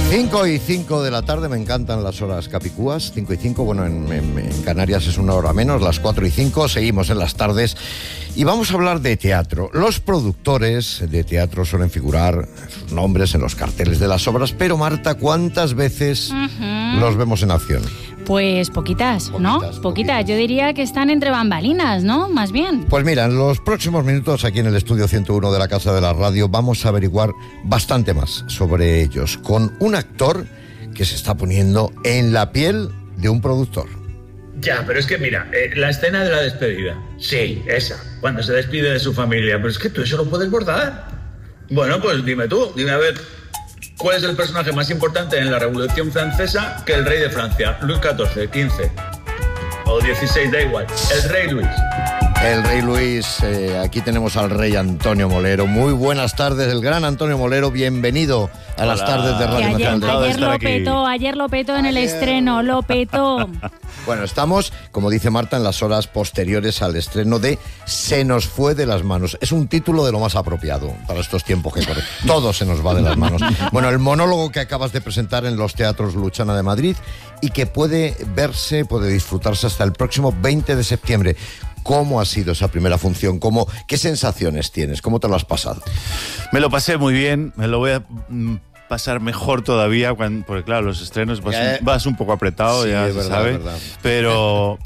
5:05 de la tarde, me encantan las horas capicúas. 5:05, bueno, en Canarias es una hora menos, las 4:05, seguimos en las tardes y vamos a hablar de teatro. Los productores de teatro suelen figurar sus nombres en los carteles de las obras, pero Marta, ¿cuántas veces los vemos en acción? Pues poquitas, ¿no? Poquitas. Yo diría que están entre bambalinas, ¿no? Más bien. Pues mira, en los próximos minutos aquí en el estudio 101 de la Casa de la Radio vamos a averiguar bastante más sobre ellos con un actor que se está poniendo en la piel de un productor. Ya, pero es que mira, la escena de la despedida. Sí, esa. Cuando se despide de su familia. Pero es que tú eso lo puedes bordar. Bueno, pues dime a ver. ¿Cuál es el personaje más importante en la Revolución Francesa que el rey de Francia? Luis XIV, 15 o 16, da igual. El rey Luis. El rey Luis, aquí tenemos al rey Antonio Molero. Muy buenas tardes, el gran Antonio Molero, bienvenido a las tardes de Radio Nacional. Ayer lo petó en el estreno, lo petó. Bueno, estamos, como dice Marta, en las horas posteriores al estreno de Se nos fue de las manos. Es un título de lo más apropiado para estos tiempos que corren. Todo se nos va de las manos. Bueno, el monólogo que acabas de presentar en los teatros Luchana de Madrid y que puede disfrutarse hasta el próximo 20 de septiembre. ¿Cómo ha sido esa primera función? ¿Qué sensaciones tienes? ¿Cómo te lo has pasado? Me lo pasé muy bien, me lo voy a pasar mejor todavía, porque claro, los estrenos vas un poco apretado, sí, ya se sabe, pero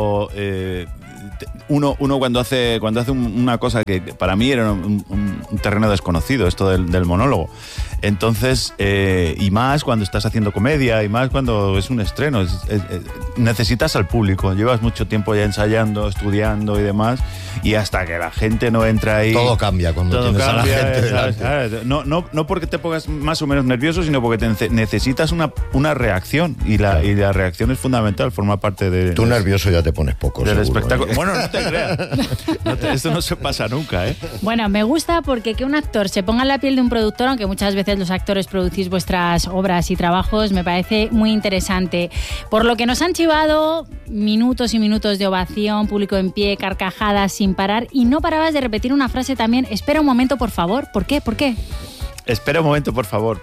uno cuando hace una cosa que para mí era un terreno desconocido, esto del monólogo, entonces, y más cuando estás haciendo comedia, y más cuando es un estreno, necesitas al público, llevas mucho tiempo ya ensayando, estudiando y demás, y hasta que la gente no entra ahí... Todo cambia cuando tienes a la gente delante. No porque te pongas más o menos nervioso, sino porque necesitas una reacción, y la reacción es fundamental, forma parte de... Tú nervioso ya te pones poco, del seguro, espectáculo. Bueno, no te creas. Esto no se pasa nunca, ¿eh? Bueno, me gusta porque que un actor se ponga en la piel de un productor, aunque muchas veces los actores producís vuestras obras y trabajos, me parece muy interesante. Por lo que nos han chivado minutos y minutos de ovación, público en pie, carcajadas sin parar, y no parabas de repetir una frase también. Espera un momento, por favor. ¿Por qué? Espera un momento, por favor.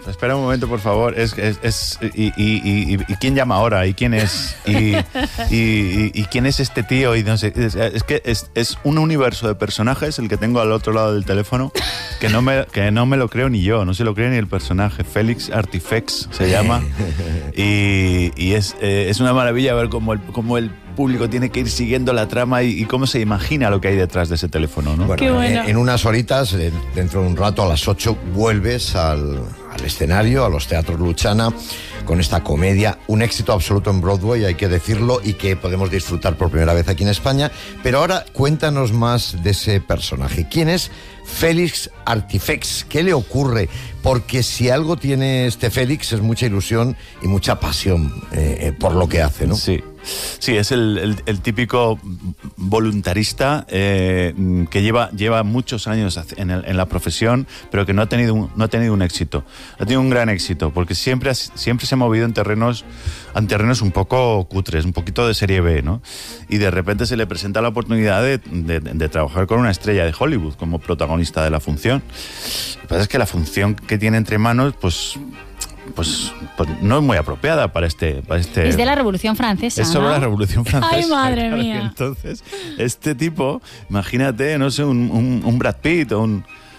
¿Y quién llama ahora? ¿Y quién es? ¿Y quién es este tío? Y no sé, es que es un universo de personajes el que tengo al otro lado del teléfono que no me lo creo ni yo, no se lo cree ni el personaje. Félix Artifex se llama. Y es una maravilla ver cómo el público tiene que ir siguiendo la trama y cómo se imagina lo que hay detrás de ese teléfono, ¿no? Bueno, Qué bueno. En unas horitas, dentro de un rato, a las 8, vuelves al escenario, a los teatros Luchana, con esta comedia, un éxito absoluto en Broadway, hay que decirlo, y que podemos disfrutar por primera vez aquí en España. Pero ahora cuéntanos más de ese personaje. ¿Quién es Félix Artifex? ¿Qué le ocurre? Porque si algo tiene este Félix es mucha ilusión y mucha pasión por lo que hace, ¿no? Sí, es el típico voluntarista que lleva muchos años en la profesión, pero que no ha tenido un éxito. Ha tenido un gran éxito, porque siempre se ha movido en terrenos un poco cutres, un poquito de serie B, ¿no? Y de repente se le presenta la oportunidad de trabajar con una estrella de Hollywood como protagonista de la función. Lo que pasa es que la función que tiene entre manos, pues no es muy apropiada para este... Es de la Revolución Francesa, Es sobre ¿no? la Revolución Francesa. ¡Ay, madre claro, mía! Entonces, este tipo, imagínate, no sé, un Brad Pitt o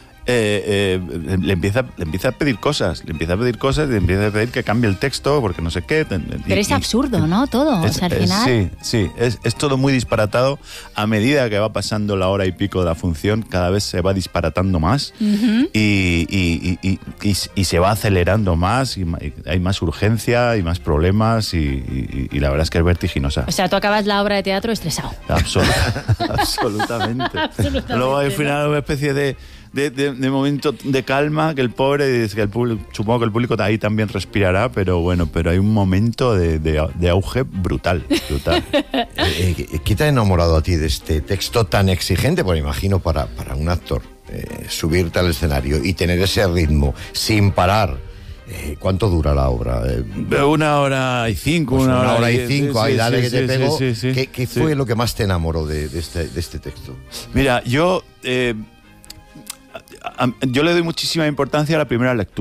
le empieza a pedir cosas, le empieza a pedir que cambie el texto porque no sé qué. Pero es absurdo, ¿no? Todo, al final. Sí, es todo muy disparatado. A medida que va pasando la hora y pico de la función, cada vez se va disparatando más y se va acelerando más, y hay más urgencia y más problemas y la verdad es que es vertiginosa. O sea, tú acabas la obra de teatro estresado. Absolutamente. Luego al final una especie de momento de calma, que el pobre dice que supongo que el público ahí también respirará, pero hay un momento de auge brutal. ¿Qué te ha enamorado a ti de este texto tan exigente? Pues imagino para un actor subirte al escenario y tener ese ritmo sin parar. ¿Cuánto dura la obra? 1 hora y 5. Pues una hora y 5, ahí dale que te pego. Sí. ¿Qué fue lo que más te enamoró de este texto? Mira, yo le doy muchísima importancia a la primera lectura.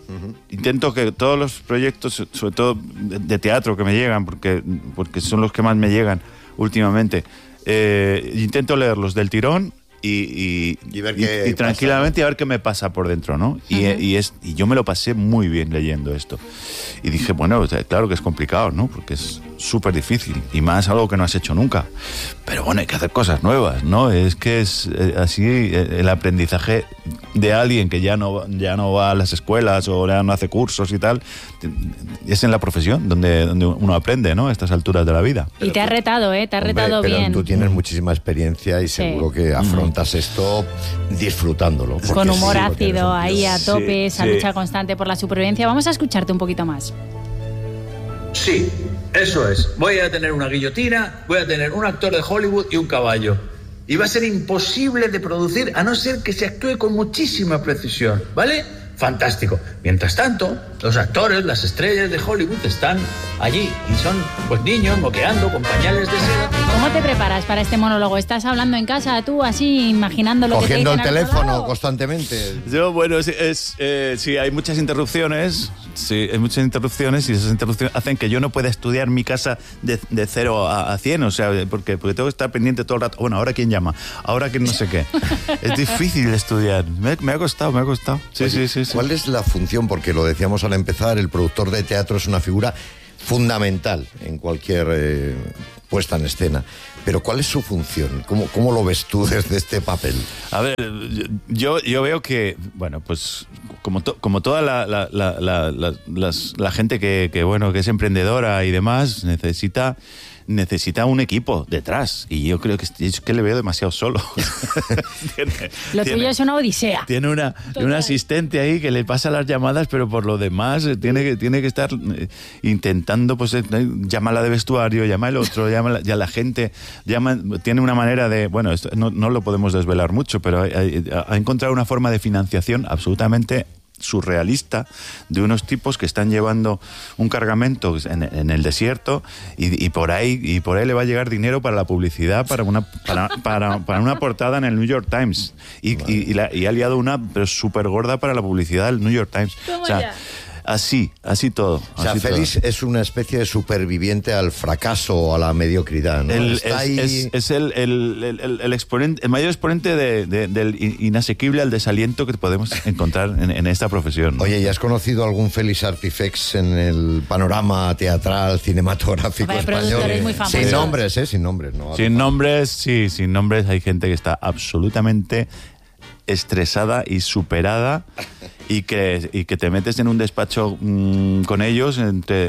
Intento que todos los proyectos, sobre todo de teatro que me llegan, porque son los que más me llegan últimamente, intento leerlos del tirón y tranquilamente, y a ver qué me pasa por dentro, ¿no? Y yo me lo pasé muy bien leyendo esto. Y dije, bueno, claro que es complicado, ¿no? Porque es súper difícil, y más algo que no has hecho nunca. Pero bueno, hay que hacer cosas nuevas, ¿no? Es que es así el aprendizaje de alguien que ya no va a las escuelas o ya no hace cursos y tal, es en la profesión donde uno aprende, ¿no? A estas alturas de la vida. Y te ha retado, ¿eh? Te ha retado pero bien. Tú tienes muchísima experiencia y seguro que afrontas esto disfrutándolo. Con humor ácido, ahí a tope, esa sí. lucha constante por la supervivencia. Vamos a escucharte un poquito más. Sí, eso es. Voy a tener una guillotina, voy a tener un actor de Hollywood y un caballo. Y va a ser imposible de producir a no ser que se actúe con muchísima precisión, ¿vale? Fantástico. Mientras tanto, los actores, las estrellas de Hollywood están allí y son pues niños moqueando con pañales de seda. ¿Cómo te preparas para este monólogo? ¿Estás hablando en casa tú así, imaginando lo cogiendo que te el dicen al otro teléfono lado? Constantemente? Yo, bueno, sí, hay muchas interrupciones. Sí, hay muchas interrupciones, y esas interrupciones hacen que yo no pueda estudiar mi casa de 0 a 100, o sea, porque tengo que estar pendiente todo el rato. Bueno, ¿ahora quién llama? ¿Ahora quién no sé qué? Es difícil estudiar. Me ha costado. Sí, Oye, sí. ¿Cuál es la función? Porque lo decíamos al empezar, el productor de teatro es una figura fundamental en cualquier puesta en escena. Pero ¿cuál es su función? ¿Cómo lo ves tú desde este papel? A ver, yo veo que, bueno, pues como toda la gente que bueno, que es emprendedora y demás, necesita un equipo detrás, y yo creo que le veo demasiado solo. Lo tuyo es una odisea. Tiene un asistente ahí que le pasa las llamadas, pero por lo demás tiene que estar intentando, pues llama a la de vestuario, llama al otro, ya la gente, tiene una manera de, bueno, esto no lo podemos desvelar mucho, pero ha encontrado una forma de financiación absolutamente surrealista, de unos tipos que están llevando un cargamento en el desierto, y por ahí le va a llegar dinero para la publicidad, para una portada en el New York Times, y ha liado una pero súper gorda para la publicidad del New York Times. O sea, así todo. O sea, Félix es una especie de superviviente al fracaso o a la mediocridad, ¿no? Es el exponente, el mayor exponente del inasequible al desaliento que podemos encontrar en esta profesión, ¿no? Oye, ¿y has conocido algún Félix Artifex en el panorama teatral, cinematográfico español? Muy famosos. Sin nombres, sin nombres, ¿no? Sin nombres, sí, sin nombres. Hay gente que está absolutamente estresada y superada, y que te metes en un despacho con ellos,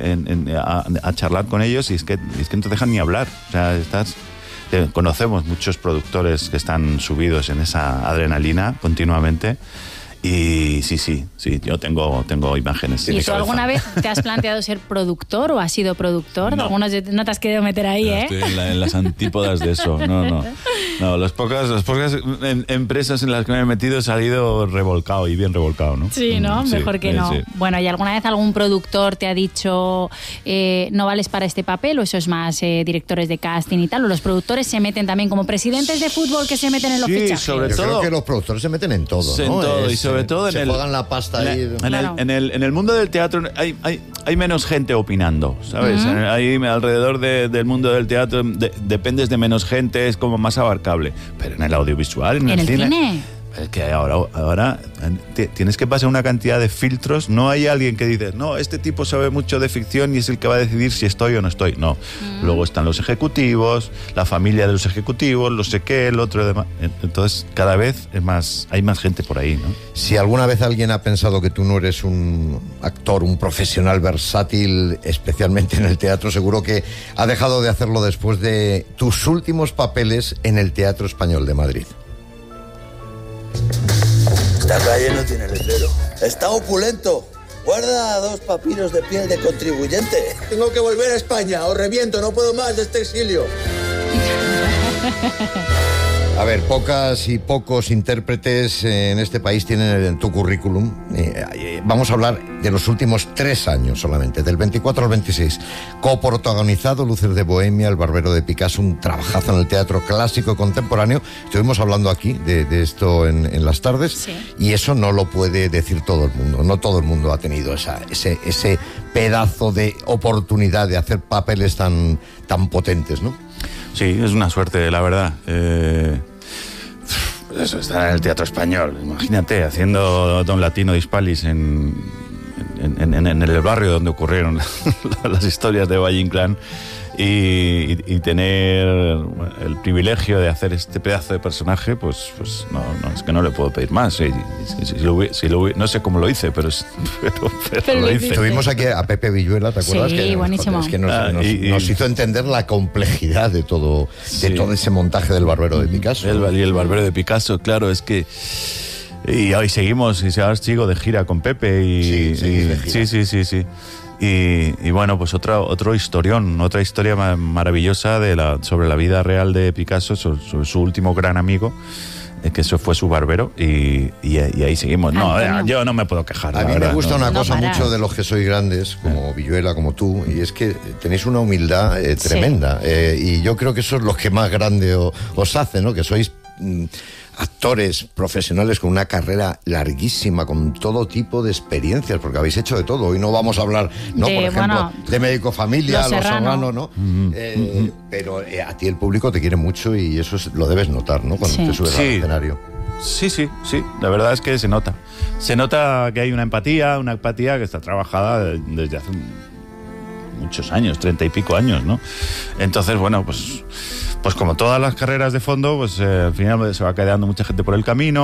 a charlar con ellos, y es que no te dejan ni hablar. O sea, conocemos muchos productores que están subidos en esa adrenalina continuamente. Y sí, yo tengo imágenes. ¿Y tú alguna vez te has planteado ser productor o has sido productor? No. Algunos no te has querido meter ahí, no, estoy en las antípodas de eso. No, las pocas empresas en las que me he metido he salido revolcado, y bien revolcado, ¿no? Sí, ¿no? Mejor que no. Sí. Bueno, ¿y alguna vez algún productor te ha dicho no vales para este papel, o eso es más directores de casting y tal? ¿O los productores se meten también como presidentes de fútbol que se meten en los fichajes? Yo creo que los productores se meten en todo, ¿no? En todo, y sobre todo se juegan la pasta ahí. En el mundo del teatro hay menos gente opinando, ¿sabes? Ahí alrededor del mundo del teatro dependes de menos gente, es como más abarcable. Pero en el audiovisual, en el cine. Es que ahora tienes que pasar una cantidad de filtros. No hay alguien que dice, no, este tipo sabe mucho de ficción y es el que va a decidir si estoy o no estoy. No. Luego están los ejecutivos, la familia de los ejecutivos, lo sé qué, el otro, demás. Entonces, cada vez hay más gente por ahí, ¿no? Si alguna vez alguien ha pensado que tú no eres un actor, un profesional versátil, especialmente en el teatro, seguro que ha dejado de hacerlo después de tus últimos papeles en el Teatro Español de Madrid. Esta calle no tiene letrero. Está opulento. Guarda 2 papiros de piel de contribuyente. Tengo que volver a España. Os reviento. No puedo más de este exilio. A ver, pocas y pocos intérpretes en este país tienen en tu currículum. Vamos a hablar de los últimos 3 años solamente, del 24 al 26. Coprotagonizado Luces de Bohemia, El Barbero de Picasso, un trabajazo en el teatro clásico contemporáneo. Estuvimos hablando aquí de esto en las tardes, sí. Y eso no lo puede decir todo el mundo. No todo el mundo ha tenido ese pedazo de oportunidad de hacer papeles tan potentes, ¿no? Sí, es una suerte, la verdad. Eso, estar en el Teatro Español, imagínate, haciendo Don Latino Dispalis en el barrio donde ocurrieron las historias de Valle Inclán y tener el privilegio de hacer este pedazo de personaje, pues no, es que no le puedo pedir más. No sé cómo lo hice, pero lo hice. Tuvimos aquí a Pepe Villuela, ¿te acuerdas? Sí, buenísimo. Es que nos hizo entender la complejidad de todo ese montaje del Barbero de Picasso. El Barbero de Picasso, claro, es que... Y hoy seguimos, y ahora sigo de gira con Pepe Sí. Y bueno, pues otra historia maravillosa sobre la vida real de Picasso, sobre su último gran amigo, que eso fue su barbero, y ahí seguimos. No, yo no me puedo quejar. A mí me gusta una cosa parar. mucho de los que sois grandes, como Villuela, como tú, y es que tenéis una humildad tremenda. Y yo creo que eso es lo que más grande os hace, ¿no? Que sois... actores profesionales con una carrera larguísima, con todo tipo de experiencias, porque habéis hecho de todo. Hoy no vamos a hablar, por ejemplo, de Médico Familia, Los Serrano, ¿no? Pero a ti el público te quiere mucho y eso lo debes notar, ¿no? Cuando te subes al escenario. Sí, la verdad es que se nota. Se nota que hay una empatía que está trabajada desde hace muchos años, 30 y pico años, ¿no? Entonces, bueno, pues como todas las carreras de fondo, pues al final se va quedando mucha gente por el camino.